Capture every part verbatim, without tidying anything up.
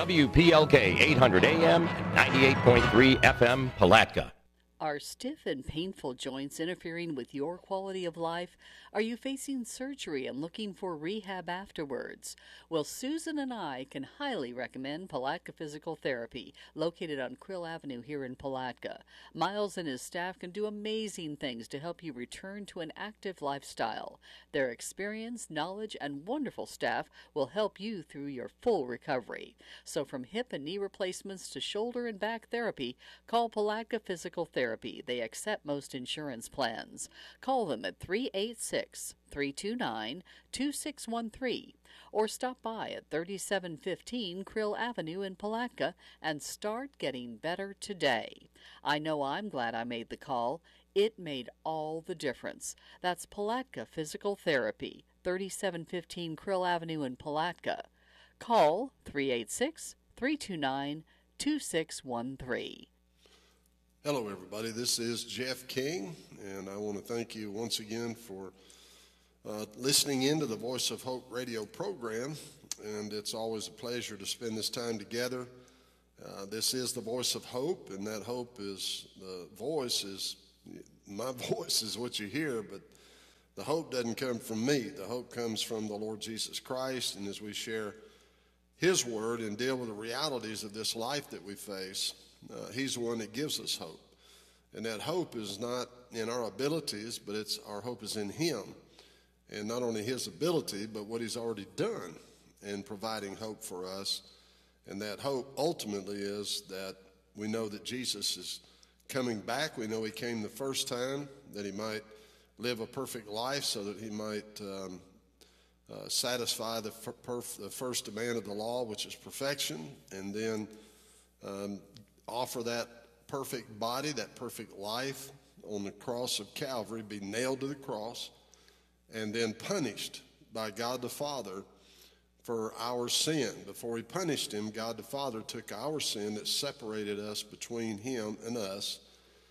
W P L K eight hundred A M, ninety-eight point three F M, Palatka. Are stiff and painful joints interfering with your quality of life? Are you facing surgery and looking for rehab afterwards? Well, Susan and I can highly recommend Palatka Physical Therapy, located on Krill Avenue here in Palatka. Miles and his staff can do amazing things to help you return to an active lifestyle. Their experience, knowledge, and wonderful staff will help you through your full recovery. So from hip and knee replacements to shoulder and back therapy, call Palatka Physical Therapy. They accept most insurance plans. Call them at three eight six, three two nine, two six one three or stop by at thirty-seven fifteen Krill Avenue in Palatka and start getting better today. I know I'm glad I made the call. It made all the difference. That's Palatka Physical Therapy, thirty-seven fifteen Krill Avenue in Palatka. Call three eight six, three two nine, two six one three. Hello, everybody. This is Jeff King, and I want to thank you once again for uh, listening in to the Voice of Hope radio program, and it's always a pleasure to spend this time together. Uh, this is the Voice of Hope, and that hope is, the voice is, my voice is what you hear, but the hope doesn't come from me. The hope comes from the Lord Jesus Christ, and as we share His Word and deal with the realities of this life that we face, Uh, he's the one that gives us hope. And that hope is not in our abilities, but it's our hope is in Him. And not only His ability, but what He's already done in providing hope for us. And that hope ultimately is that we know that Jesus is coming back. We know He came the first time, that He might live a perfect life so that He might um, uh, satisfy the, perf- the first demand of the law, which is perfection, and then um, offer that perfect body, that perfect life on the cross of Calvary, be nailed to the cross, and then punished by God the Father for our sin. Before He punished Him, God the Father took our sin that separated us between Him and us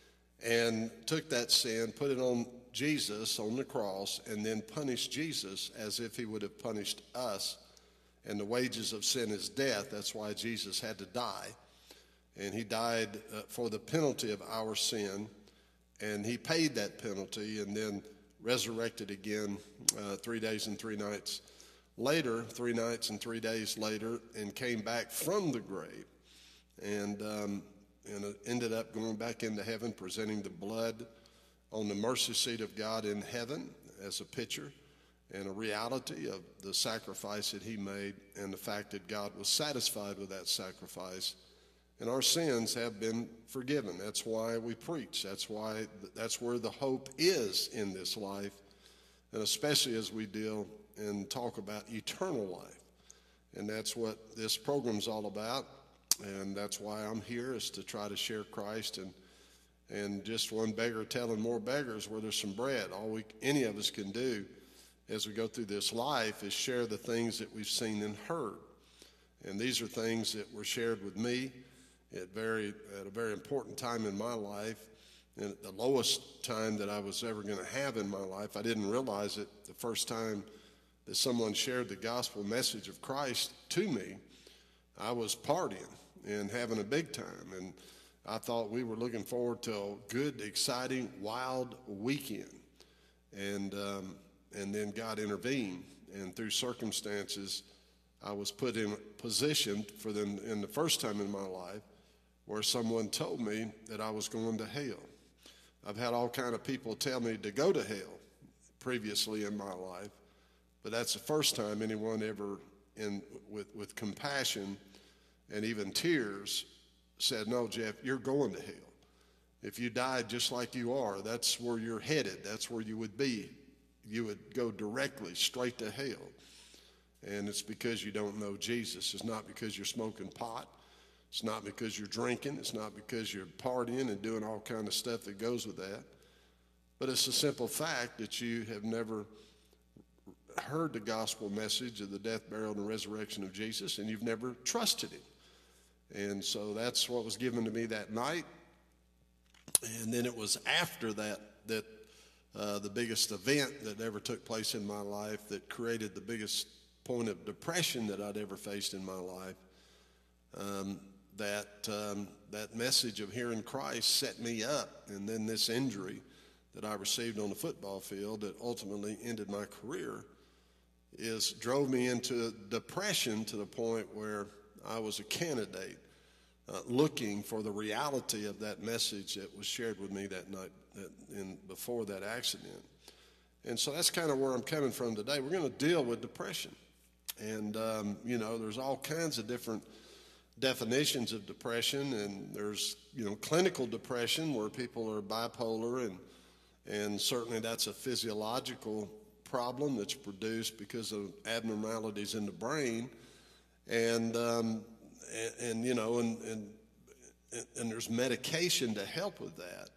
and took that sin, put it on Jesus on the cross, and then punished Jesus as if He would have punished us. And the wages of sin is death. That's why Jesus had to die. And He died uh, for the penalty of our sin, and He paid that penalty and then resurrected again uh, three days and three nights later, three nights and three days later, and came back from the grave and, um, and uh, ended up going back into heaven, presenting the blood on the mercy seat of God in heaven as a picture and a reality of the sacrifice that He made and the fact that God was satisfied with that sacrifice. And our sins have been forgiven. That's why we preach. That's why, that's where the hope is in this life, and especially as we deal and talk about eternal life. And that's what this program's all about, and that's why I'm here, is to try to share Christ, and and just one beggar telling more beggars where there's some bread. All we, any of us can do as we go through this life is share the things that we've seen and heard. And these are things that were shared with me At, very, at a very important time in my life, and at the lowest time that I was ever going to have in my life. I didn't realize it the first time that someone shared the gospel message of Christ to me. I was partying and having a big time, and I thought we were looking forward to a good, exciting, wild weekend. And, um, and then God intervened, and through circumstances, I was put in position for them in the first time in my life where someone told me that I was going to hell. I've had all kind of people tell me to go to hell previously in my life, but that's the first time anyone ever, in with, with compassion and even tears, said, "No, Jeff, you're going to hell. If you died just like you are, that's where you're headed. That's where you would be. You would go directly straight to hell." And it's because you don't know Jesus. It's not because you're smoking pot. It's not because you're drinking. It's not because you're partying and doing all kind of stuff that goes with that. But it's a simple fact that you have never heard the gospel message of the death, burial, and resurrection of Jesus, and you've never trusted Him. And so that's what was given to me that night. And then it was after that that uh, the biggest event that ever took place in my life that created the biggest point of depression that I'd ever faced in my life um, that um, that message of hearing Christ set me up, and then this injury that I received on the football field that ultimately ended my career is drove me into depression to the point where I was a candidate uh, looking for the reality of that message that was shared with me that night that in, before that accident. And so that's kind of where I'm coming from today. We're going to deal with depression. And, um, you know, there's all kinds of different definitions of depression, and there's, you know, clinical depression where people are bipolar, and and certainly that's a physiological problem that's produced because of abnormalities in the brain, and um, and, and you know, and, and and there's medication to help with that.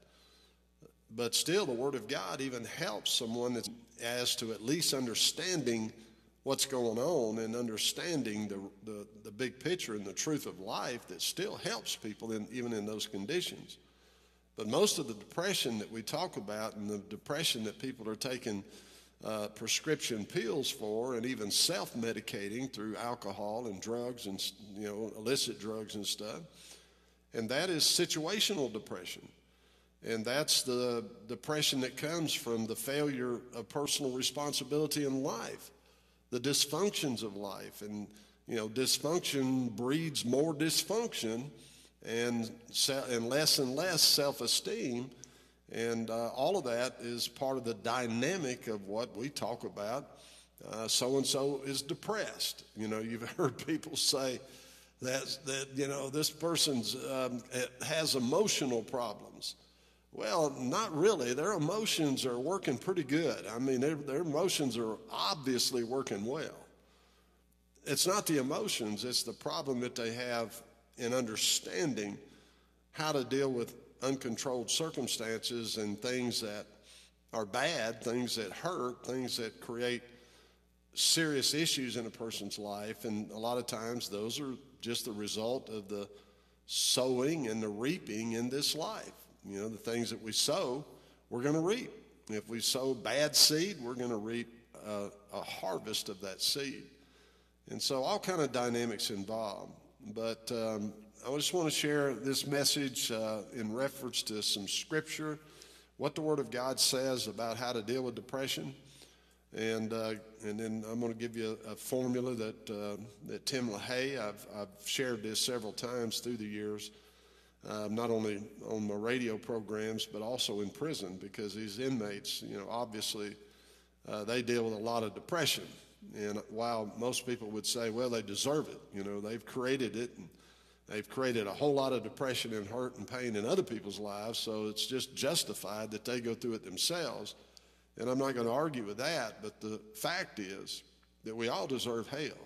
But still, the Word of God even helps someone that's, as to at least understanding what's going on and understanding the, the, the big picture and the truth of life that still helps people in, even in those conditions. But most of the depression that we talk about and the depression that people are taking uh, prescription pills for and even self-medicating through alcohol and drugs and, you know, illicit drugs and stuff, and that is situational depression. And that's the depression that comes from the failure of personal responsibility in life, the dysfunctions of life. And, you know, dysfunction breeds more dysfunction and, and less and less self-esteem. And uh, all of that is part of the dynamic of what we talk about. Uh, so-and-so is depressed. You know, you've heard people say that, that you know, this person's um, has emotional problems. Well, not really. Their emotions are working pretty good. I mean, their, their emotions are obviously working well. It's not the emotions, it's the problem that they have in understanding how to deal with uncontrolled circumstances and things that are bad, things that hurt, things that create serious issues in a person's life. And a lot of times those are just the result of the sowing and the reaping in this life. You know, the things that we sow, we're going to reap. If we sow bad seed, we're going to reap uh, a harvest of that seed. And so all kind of dynamics involved. But um, I just want to share this message uh, in reference to some scripture, what the Word of God says about how to deal with depression. And uh, and then I'm going to give you a, a formula that uh, that Tim LaHaye, I've, I've shared this several times through the years, Uh, not only on my radio programs, but also in prison, because these inmates, you know, obviously uh, they deal with a lot of depression. And while most people would say, well, they deserve it, you know, they've created it, and they've created a whole lot of depression and hurt and pain in other people's lives, so it's just justified that they go through it themselves. And I'm not going to argue with that, but the fact is that we all deserve hell.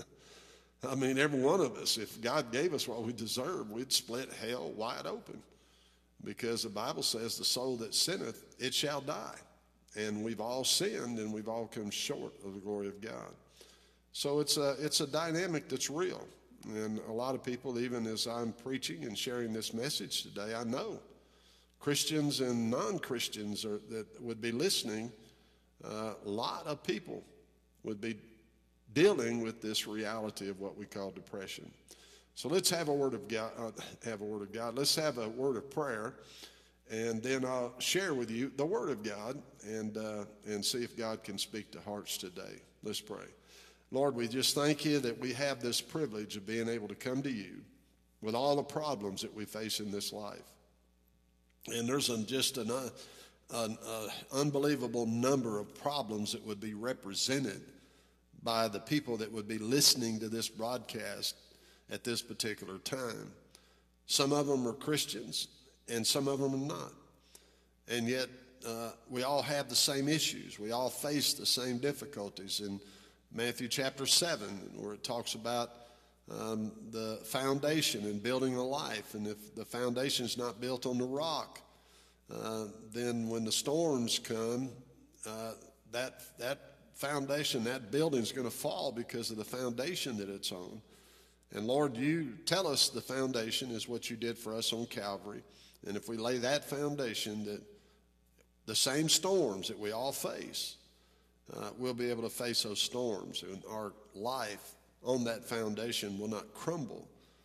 I mean, every one of us, if God gave us what we deserve, we'd split hell wide open, because the Bible says the soul that sinneth, it shall die. And we've all sinned, and we've all come short of the glory of God. So it's a, it's a dynamic that's real. And a lot of people, even as I'm preaching and sharing this message today, I know Christians and non-Christians are, that would be listening, uh, a lot of people would be dealing with this reality of what we call depression. So let's have a word of God. Uh, have a word of God. Let's have a word of prayer, and then I'll share with you the Word of God, and uh, and see if God can speak to hearts today. Let's pray. Lord, we just thank you that we have this privilege of being able to come to you with all the problems that we face in this life, and there's an, just an, uh, an uh, unbelievable number of problems that would be represented by the people that would be listening to this broadcast at this particular time. Some of them are Christians, and some of them are not. And yet, uh, we all have the same issues. We all face the same difficulties. In Matthew chapter seven, where it talks about um, the foundation and building a life, and if the foundation is not built on the rock, uh, then when the storms come, uh, that that foundation, that building is going to fall because of the foundation that it's on. And Lord, you tell us the foundation is what you did for us on Calvary. And if we lay that foundation, that the same storms that we all face, uh, we'll be able to face those storms. And our life on that foundation will not crumble,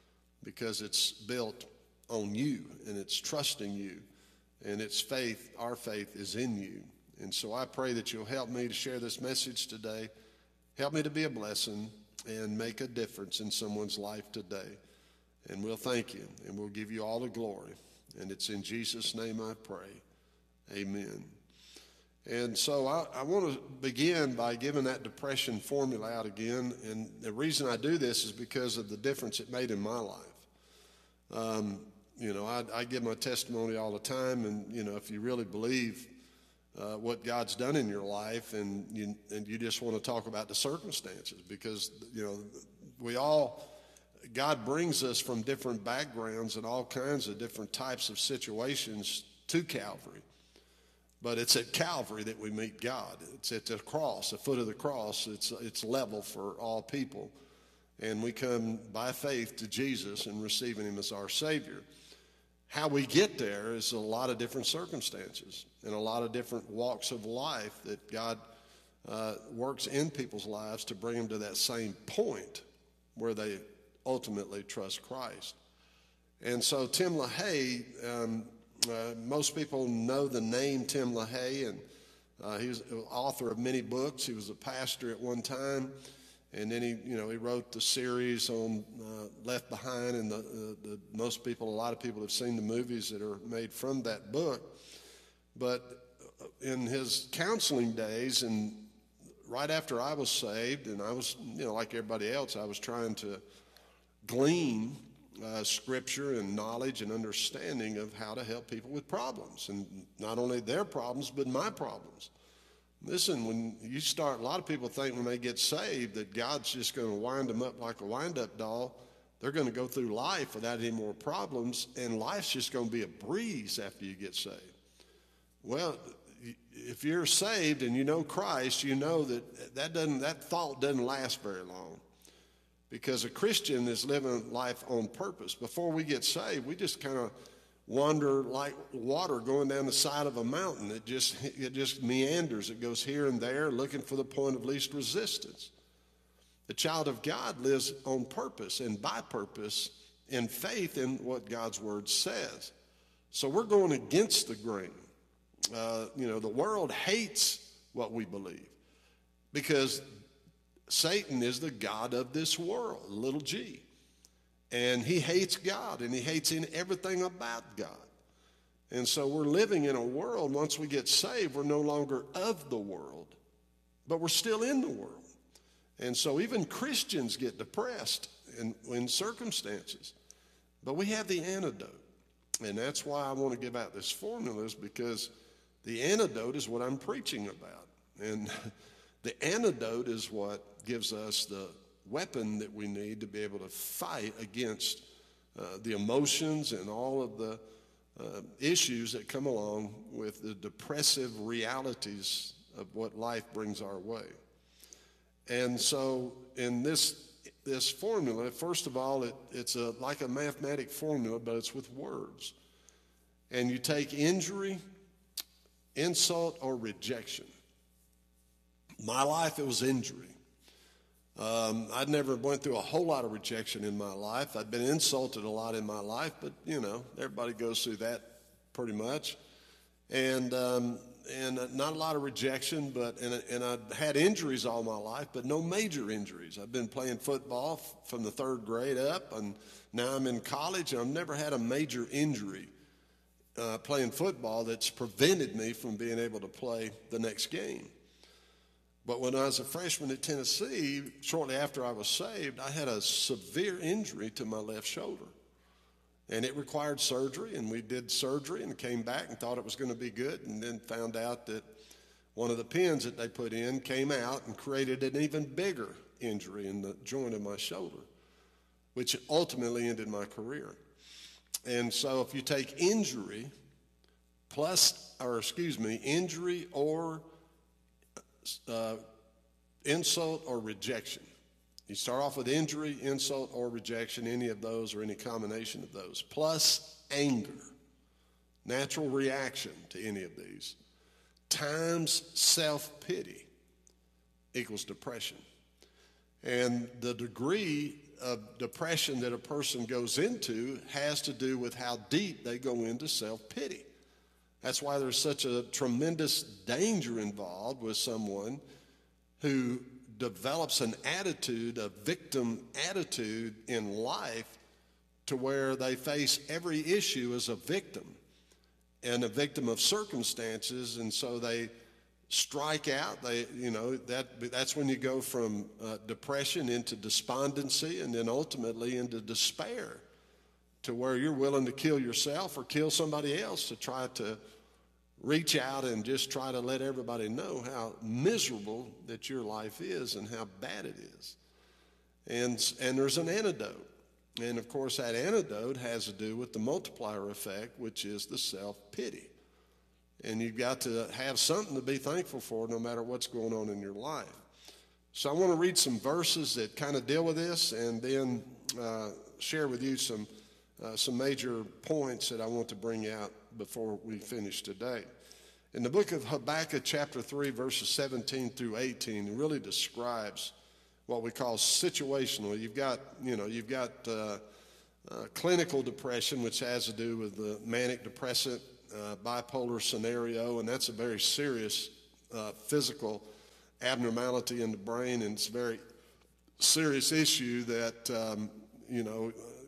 because it's built on you, and it's trusting you, and it's faith, our faith is in you. And so I pray that you'll help me to share this message today. Help me to be a blessing and make a difference in someone's life today. And we'll thank you, and we'll give you all the glory. And it's in Jesus' name I pray. Amen. And so I, I want to begin by giving that depression formula out again. And the reason I do this is because of the difference it made in my life. Um, you know, I, I give my testimony all the time. And, you know, if you really believe uh, what God's done in your life, and you, and you just want to talk about the circumstances, because, you know, we all, God brings us from different backgrounds and all kinds of different types of situations to Calvary. But it's at Calvary that we meet God. It's at the cross, the foot of the cross. It's, it's level for all people. And we come by faith to Jesus and receiving him as our Savior. How we get there is a lot of different circumstances and a lot of different walks of life that God uh, works in people's lives to bring them to that same point where they ultimately trust Christ. And so Tim LaHaye, um, Uh, most people know the name Tim LaHaye, and uh, he was the author of many books. He was a pastor at one time, and then he, you know, he wrote the series on uh, Left Behind, and the, uh, the most people, a lot of people have seen the movies that are made from that book. But in his counseling days, and right after I was saved, and I was, you know, like everybody else, I was trying to glean Uh, scripture and knowledge and understanding of how to help people with problems, and not only their problems but my problems. Listen, when you start, a lot of people think when they get saved that God's just going to wind them up like a wind-up doll. They're going to go through life without any more problems, and life's just going to be a breeze after you get saved. Well, if you're saved and you know Christ, you know that that doesn't that thought doesn't last very long. Because a Christian is living life on purpose. Before we get saved, we just kind of wander like water going down the side of a mountain. It just, it just meanders. It goes here and there looking for the point of least resistance. The child of God lives on purpose and by purpose in faith in what God's word says. So we're going against the grain. Uh, you know, the world hates what we believe because Satan is the god of this world, little g. And he hates God, and he hates in everything about God. And so we're living in a world, once we get saved, we're no longer of the world, but we're still in the world. And so even Christians get depressed in, in circumstances. But we have the antidote. And that's why I want to give out this formula, is because the antidote is what I'm preaching about. And the antidote is what gives us the weapon that we need to be able to fight against uh, the emotions and all of the uh, issues that come along with the depressive realities of what life brings our way. And so in this this formula, first of all, it, it's a, like a mathematic formula, but it's with words. And you take injury, insult, or rejection. My life, it was injury. Um, I'd never went through a whole lot of rejection in my life. I'd been insulted a lot in my life, but, you know, everybody goes through that pretty much. And um, and not a lot of rejection, but and, and I'd had injuries all my life, but no major injuries. I've been playing football f- from the third grade up, and now I'm in college, and I've never had a major injury uh, playing football that's prevented me from being able to play the next game. But when I was a freshman at Tennessee, shortly after I was saved, I had a severe injury to my left shoulder. And it required surgery, and we did surgery and came back and thought it was going to be good, and then found out that one of the pins that they put in came out and created an even bigger injury in the joint of my shoulder, which ultimately ended my career. And so if you take injury plus, or excuse me, injury or uh, insult or rejection. You start off with injury, insult, or rejection, any of those or any combination of those, plus anger, natural reaction to any of these, times self-pity equals depression. And the degree of depression that a person goes into has to do with how deep they go into self-pity. That's why there's such a tremendous danger involved with someone who develops an attitude, a victim attitude in life, to where they face every issue as a victim and a victim of circumstances, and so they strike out. They, you know, that that's when you go from uh, depression into despondency, and then ultimately into despair, to where you're willing to kill yourself or kill somebody else to try to reach out and just try to let everybody know how miserable that your life is and how bad it is. And, and there's an antidote. And, of course, that antidote has to do with the multiplier effect, which is the self-pity. And you've got to have something to be thankful for no matter what's going on in your life. So I want to read some verses that kind of deal with this, and then uh, share with you some, uh, some major points that I want to bring out before we finish today. In the book of Habakkuk, chapter three, verses seventeen through eighteen, it really describes what we call situational. You've got, you know, you've got uh, uh, clinical depression, which has to do with the manic depressant uh, bipolar scenario, and that's a very serious uh, physical abnormality in the brain, and it's a very serious issue that, um, you know,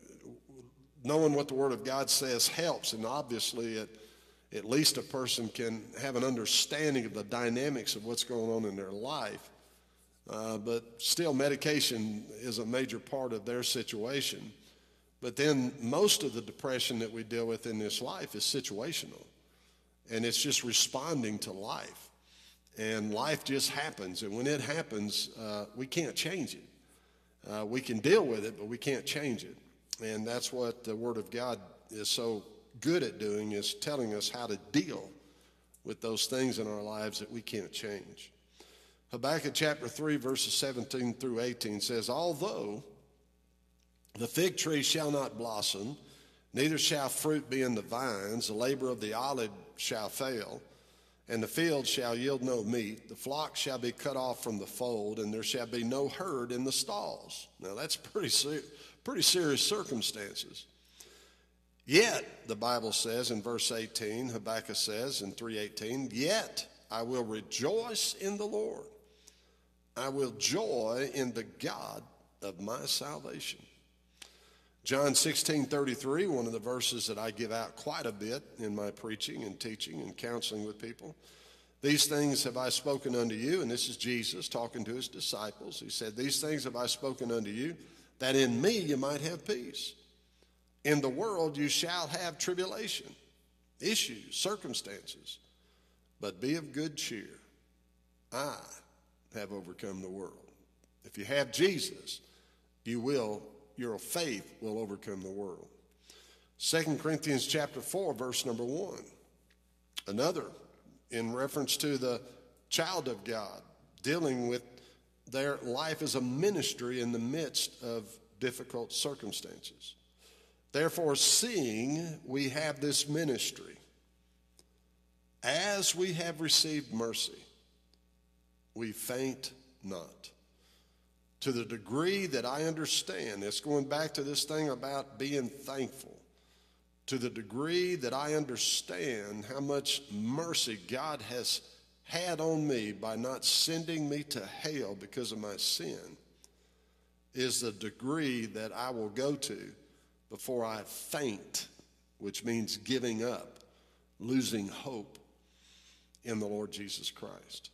knowing what the Word of God says helps, and obviously it, at least a person can have an understanding of the dynamics of what's going on in their life. Uh, but still, medication is a major part of their situation. But then most of the depression that we deal with in this life is situational, and it's just responding to life. And life just happens, and when it happens, uh, we can't change it. Uh, we can deal with it, but we can't change it. And that's what the Word of God is so good at doing, is telling us how to deal with those things in our lives that we can't change. Habakkuk chapter three, verses seventeen through eighteen says, "Although the fig tree shall not blossom, neither shall fruit be in the vines, the labor of the olive shall fail, and the field shall yield no meat. The flock shall be cut off from the fold, and there shall be no herd in the stalls." Now that's pretty serious. Pretty serious circumstances. Yet, the Bible says in verse eighteen, Habakkuk says in three eighteen, "Yet I will rejoice in the Lord. I will joy in the God of my salvation." John sixteen thirty-three, one of the verses that I give out quite a bit in my preaching and teaching and counseling with people. "These things have I spoken unto you," and this is Jesus talking to his disciples. He said, "These things have I spoken unto you, that in me you might have peace. In the world you shall have tribulation," issues, circumstances, "but be of good cheer. I have overcome the world." If you have Jesus, you will, your faith will overcome the world. Second Corinthians chapter four, verse number one. Another in reference to the child of God, dealing with their life as a ministry in the midst of difficult circumstances. "Therefore, seeing we have this ministry, as we have received mercy, we faint not." To the degree that I understand, it's going back to this thing about being thankful. To the degree that I understand how much mercy God has had on me by not sending me to hell because of my sin, is the degree that I will go to before I faint, which means giving up, losing hope in the Lord Jesus Christ.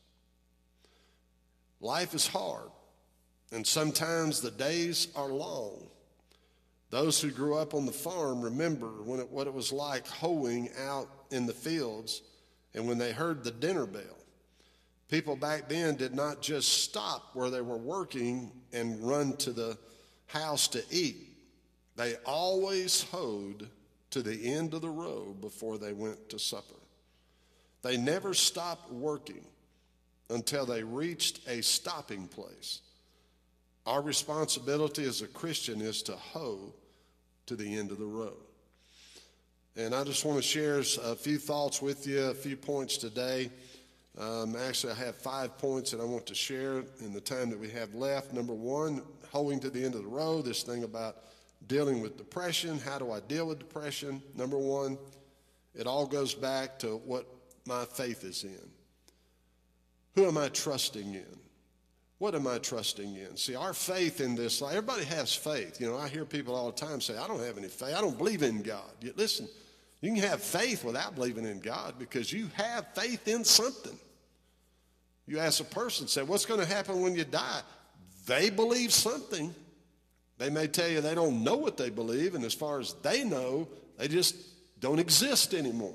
Life is hard, and sometimes the days are long. Those who grew up on the farm remember when it, what it was like hoeing out in the fields and when they heard the dinner bell. People back then did not just stop where they were working and run to the house to eat. They always hoed to the end of the row before they went to supper. They never stopped working until they reached a stopping place. Our responsibility as a Christian is to hoe to the end of the row. And I just want to share a few thoughts with you, a few points today Um, actually, I have five points that I want to share in the time that we have left. Number one, holding to the end of the road, this thing about dealing with depression. How do I deal with depression? Number one, it all goes back to what my faith is in. Who am I trusting in? What am I trusting in? See, our faith in this life, everybody has faith. You know, I hear people all the time say, I don't have any faith. I don't believe in God. You, listen, you can have faith without believing in God because you have faith in something. You ask a person, say, what's going to happen when you die? They believe something. They may tell you they don't know what they believe, and as far as they know, they just don't exist anymore.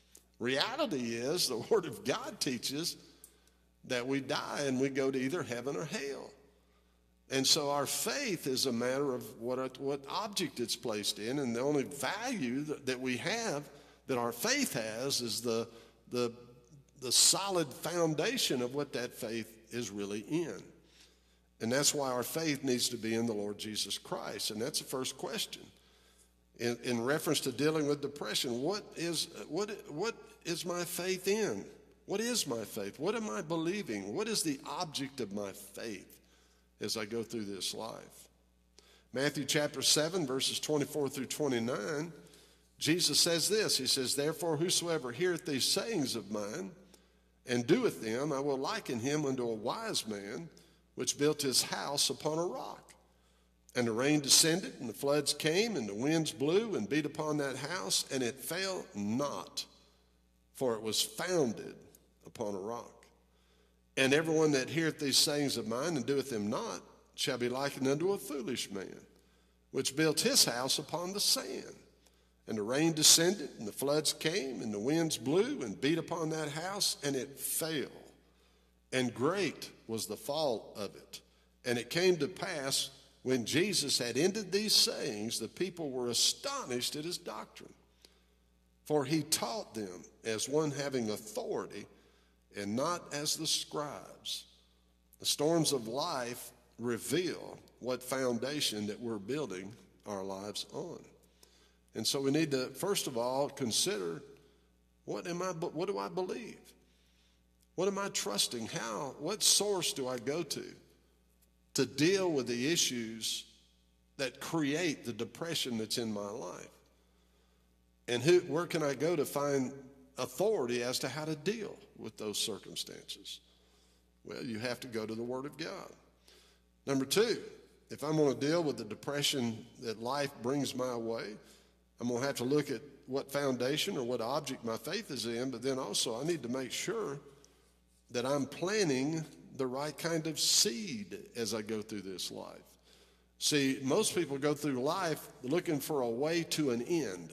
Reality is, the Word of God teaches that we die and we go to either heaven or hell. And so our faith is a matter of what, what object it's placed in, and the only value that, that we have, that our faith has, is the, the, the solid foundation of what that faith is really in. And that's why our faith needs to be in the Lord Jesus Christ. And that's the first question. In, in reference to dealing with depression, what is, what, what is my faith in? What is my faith? What am I believing? What is the object of my faith as I go through this life? Matthew chapter seven, verses twenty-four through twenty-nine, Jesus says this. He says, therefore, whosoever heareth these sayings of mine and doeth them, I will liken him unto a wise man, which built his house upon a rock. And the rain descended, and the floods came, and the winds blew and beat upon that house, and it fell not, for it was founded upon a rock. And everyone that heareth these sayings of mine and doeth them not shall be likened unto a foolish man, which built his house upon the sand. And the rain descended, and the floods came, and the winds blew and beat upon that house, and it fell. And great was the fall of it. And it came to pass, when Jesus had ended these sayings, the people were astonished at his doctrine. For he taught them as one having authority, and not as the scribes. The storms of life reveal what foundation that we're building our lives on. And so we need to, first of all, consider, what am I, what do I believe? What am I trusting? How, what source do I go to to deal with the issues that create the depression that's in my life? And who, where can I go to find authority as to how to deal with those circumstances? Well, you have to go to the Word of God. Number two, if I'm going to deal with the depression that life brings my way, I'm going to have to look at what foundation or what object my faith is in, but then also I need to make sure that I'm planting the right kind of seed as I go through this life. See, most people go through life looking for a way to an end.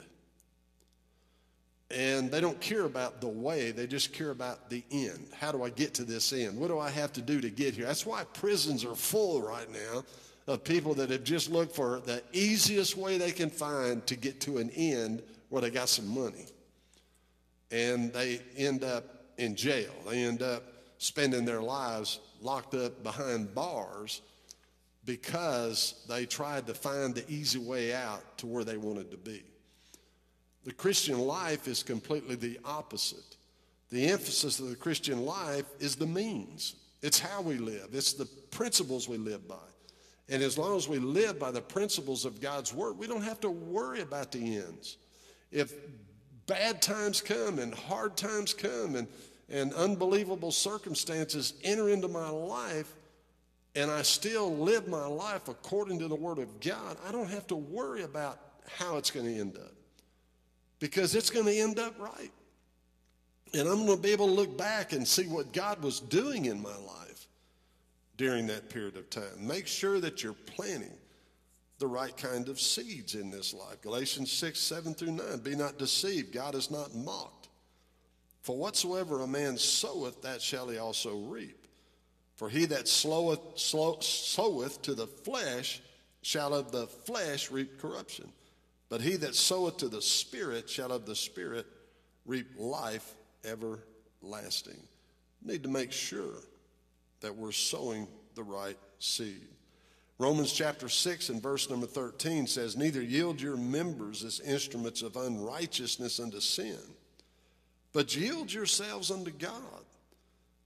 And they don't care about the way, they just care about the end. How do I get to this end? What do I have to do to get here? That's why prisons are full right now of people that have just looked for the easiest way they can find to get to an end where they got some money. And they end up in jail. They end up spending their lives locked up behind bars because they tried to find the easy way out to where they wanted to be. The Christian life is completely the opposite. The emphasis of the Christian life is the means. It's how we live. It's the principles we live by. And as long as we live by the principles of God's Word, we don't have to worry about the ends. If bad times come and hard times come and, and unbelievable circumstances enter into my life, and I still live my life according to the Word of God, I don't have to worry about how it's going to end up, because it's going to end up right. And I'm going to be able to look back and see what God was doing in my life during that period of time. Make sure that you're planting the right kind of seeds in this life. Galatians six, seven through nine, be not deceived, God is not mocked. For whatsoever a man soweth, that shall he also reap. For he that sloweth, slow, soweth to the flesh shall of the flesh reap corruption. But he that soweth to the Spirit shall of the Spirit reap life everlasting. We need to make sure that we're sowing the right seed. Romans chapter six and verse number thirteen says, neither yield your members as instruments of unrighteousness unto sin, but yield yourselves unto God.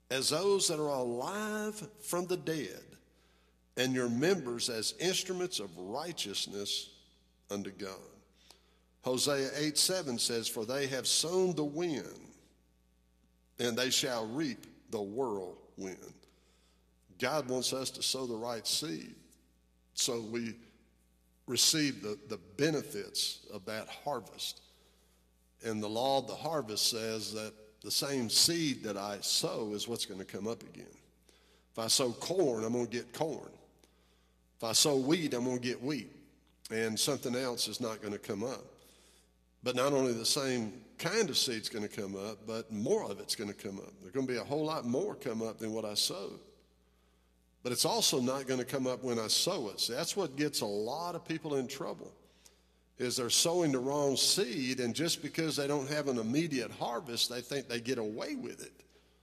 as those that are alive from the dead, and your members as instruments of righteousness unto God. Hosea eight seven says, for they have sown the wind, and they shall reap the whirlwind. God wants us to sow the right seed so we receive the, the benefits of that harvest. And the law of the harvest says that the same seed that I sow is what's going to come up again. If I sow corn, I'm going to get corn. If I sow wheat, I'm going to get wheat. And something else is not going to come up. But not only the same kind of seed's going to come up, but more of it's going to come up. There's going to be a whole lot more come up than what I sowed. But it's also not going to come up when I sow it. See, that's what gets a lot of people in trouble, is they're sowing the wrong seed, and just because they don't have an immediate harvest, they think they get away with it.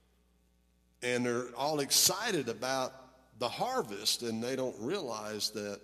And they're all excited about the harvest, and they don't realize that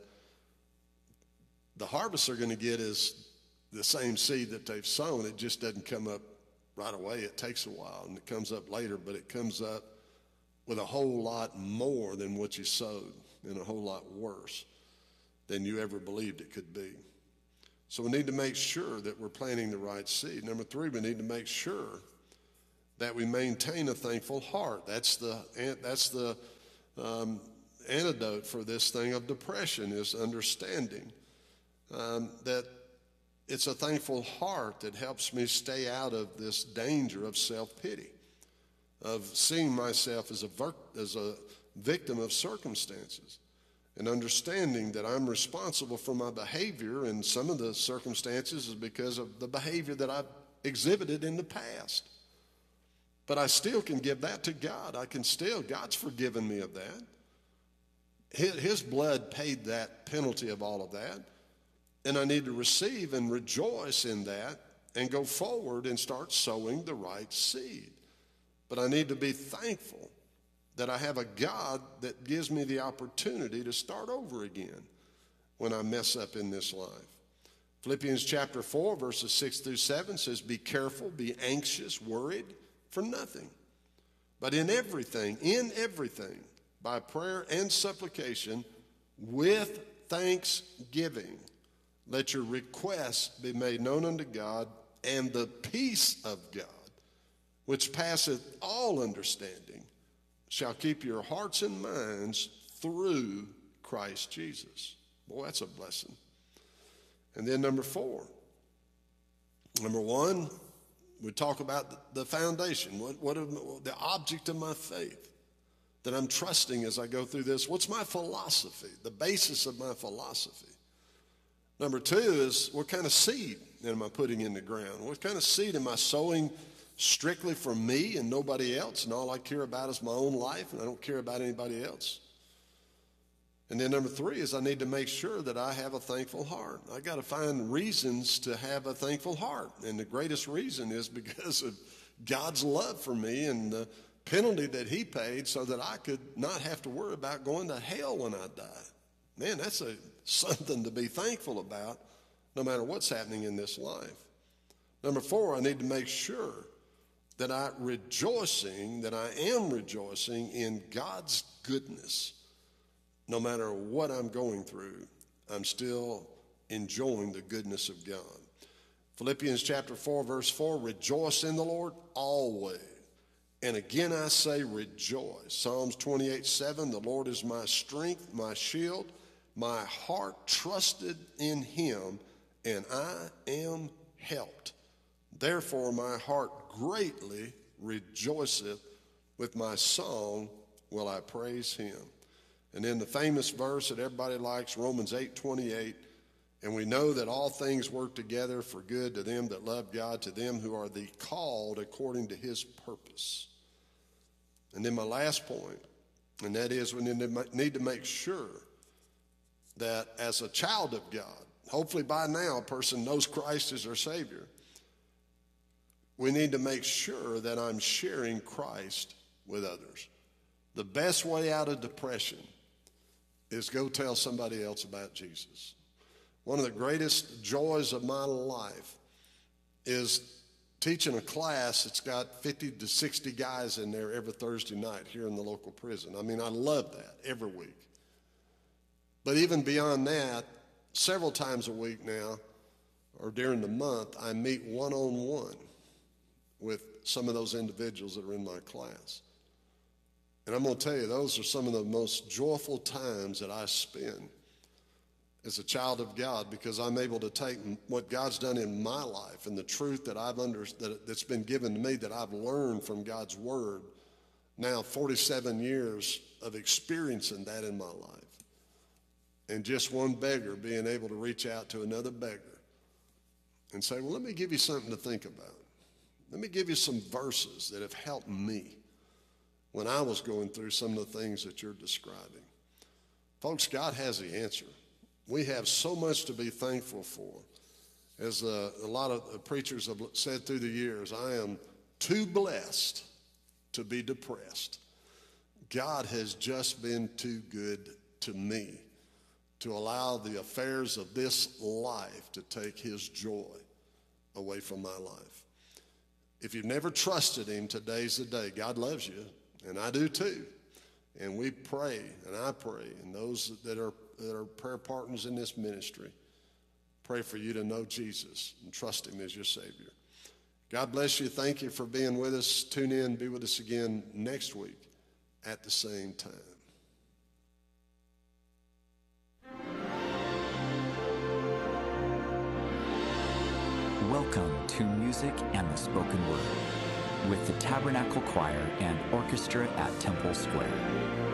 the harvest they're going to get is the same seed that they've sown. It just doesn't come up right away. It takes a while, and it comes up later, but it comes up with a whole lot more than what you sowed, and a whole lot worse than you ever believed it could be. So we need to make sure that we're planting the right seed. Number three, we need to make sure that we maintain a thankful heart. That's the, that's the um, antidote for this thing of depression, is understanding um, that it's a thankful heart that helps me stay out of this danger of self-pity, of seeing myself as a, as a victim of circumstances, and understanding that I'm responsible for my behavior, and some of the circumstances is because of the behavior that I've exhibited in the past. But I still can give that to God. I can still, God's forgiven me of that. His, his blood paid that penalty of all of that. And I need to receive and rejoice in that and go forward and start sowing the right seed. But I need to be thankful that I have a God that gives me the opportunity to start over again when I mess up in this life. Philippians chapter four, verses six through seven says, be careful, be anxious, worried for nothing. But in everything, in everything, by prayer and supplication, with thanksgiving, let your requests be made known unto God, and the peace of God, which passeth all understanding, shall keep your hearts and minds through Christ Jesus. Boy, that's a blessing. And then number four. Number one, we talk about the foundation. What, what the object of my faith that I'm trusting as I go through this. What's my philosophy? The basis of my philosophy. Number two is, what kind of seed am I putting in the ground? What kind of seed am I sowing strictly for me and nobody else, and all I care about is my own life, and I don't care about anybody else? And then number three is, I need to make sure that I have a thankful heart. I got to find reasons to have a thankful heart, and the greatest reason is because of God's love for me and the penalty that he paid so that I could not have to worry about going to hell when I die. Man, that's a something to be thankful about no matter what's happening in this life. Number four, I need to make sure that I'm rejoicing, that I am rejoicing in God's goodness. No matter what I'm going through, I'm still enjoying the goodness of God. Philippians chapter four, verse four, rejoice in the Lord always. And again I say rejoice. Psalms twenty-eight, seven, the Lord is my strength, my shield. My heart trusted in him, and I am helped. Therefore my heart greatly rejoiceth. With my song will I praise him. And then the famous verse that everybody likes, Romans eight twenty-eight, and we know that all things work together for good to them that love God, to them who are the called according to his purpose. And then my last point, and that is, we need to make sure that as a child of God, hopefully by now a person knows Christ as their Savior, we need to make sure that I'm sharing Christ with others. The best way out of depression is go tell somebody else about Jesus. One of the greatest joys of my life is teaching a class that's got fifty to sixty guys in there every Thursday night here in the local prison. I mean, I love that every week. But even beyond that, several times a week now, or during the month, I meet one-on-one with some of those individuals that are in my class. And I'm going to tell you, those are some of the most joyful times that I spend as a child of God, because I'm able to take what God's done in my life and the truth that I've under, that, that's been given to me, that I've learned from God's Word, now forty-seven years of experiencing that in my life. And just one beggar being able to reach out to another beggar and say, well, let me give you something to think about. Let me give you some verses that have helped me when I was going through some of the things that you're describing. Folks, God has the answer. We have so much to be thankful for. As uh, a lot of preachers have said through the years, I am too blessed to be depressed. God has just been too good to me to allow the affairs of this life to take his joy away from my life. If you've never trusted him, today's the day. God loves you, and I do too. And we pray, and I pray, and those that are, that are prayer partners in this ministry, pray for you to know Jesus and trust him as your Savior. God bless you. Thank you for being with us. Tune in, be with us again next week at the same time. Welcome to Music and the Spoken Word with the Tabernacle Choir and Orchestra at Temple Square.